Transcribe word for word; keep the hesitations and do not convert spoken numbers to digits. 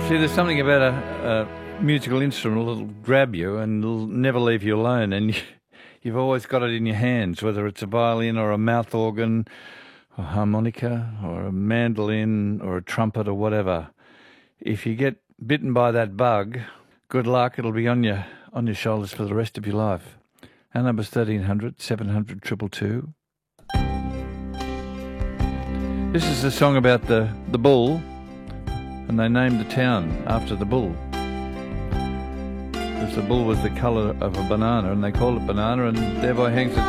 See, there's something about a, a musical instrument that'll grab you and it'll never leave you alone, and you, you've always got it in your hands, whether it's a violin or a mouth organ, a harmonica or a mandolin or a trumpet or whatever. If you get bitten by that bug, good luck, it'll be on your on your shoulders for the rest of your life. Our number's thirteen hundred, seven hundred, two two two. This is a song about the, the bull, and they named the town after the bull. Because the bull was the colour of a banana, and they called it Banana, and thereby hangs the